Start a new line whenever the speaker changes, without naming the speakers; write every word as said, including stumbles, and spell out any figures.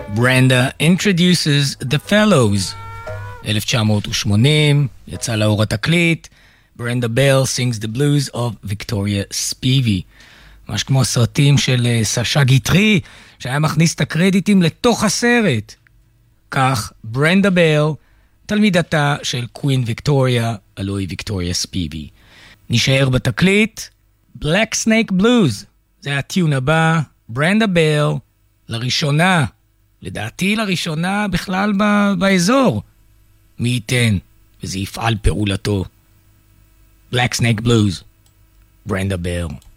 Brenda introduces the fellows. אלף תשע מאות ושמונים, יצא לאור התקליט. Brenda Bell sings the blues of Victoria Spivey. ממש כמו הסרטים של סשה גיטרי, שהיה מכניס את הקרדיטים לתוך הסרט. כך, ברנדה בל, תלמידתה של קווין ויקטוריה, הלוא היא ויקטוריה ספיבי. נשאר בתקליט, Black Snake Blues. זה הטיון הבא, ברנדה בל, לראשונה, לדעתי לראשונה בכלל ב- באזור. מי ייתן, וזה יפעל פעולתו. Black Snake Blues, ברנדה בל.